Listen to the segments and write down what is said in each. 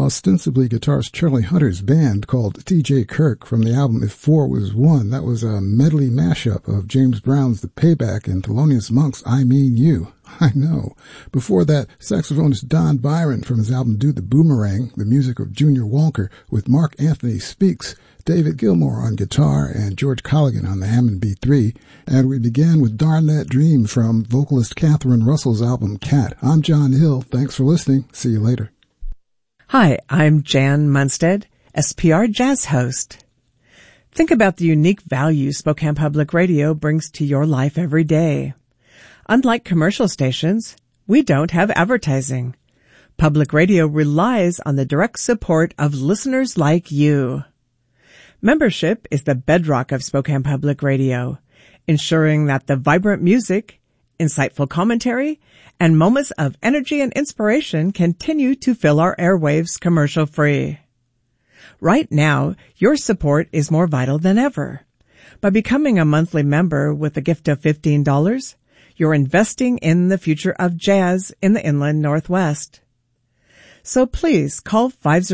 ostensibly guitarist Charlie Hunter's band called T.J. Kirk from the album If Four Was One. That was a medley mashup of James Brown's The Payback and Thelonious Monk's I Mean You. I know. Before that, saxophonist Don Byron from his album Do the Boomerang, the music of Junior Walker, with Mark Anthony Speaks, David Gilmour on guitar, and George Colligan on the Hammond B3. And we began with Darn That Dream from vocalist Catherine Russell's album Cat. I'm John Hill. Thanks for listening. See you later. Hi, I'm Jan Munstead, SPR Jazz host. Think about the unique value Spokane Public Radio brings to your life every day. Unlike commercial stations, we don't have advertising. Public radio relies on the direct support of listeners like you. Membership is the bedrock of Spokane Public Radio, ensuring that the vibrant music, insightful commentary, and moments of energy and inspiration continue to fill our airwaves commercial-free. Right now, your support is more vital than ever. By becoming a monthly member with a gift of $15, you're investing in the future of jazz in the Inland Northwest. So please call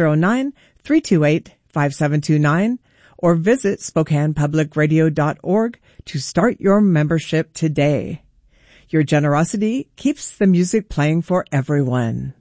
509-328-5729 or visit SpokanePublicRadio.org to start your membership today. Your generosity keeps the music playing for everyone.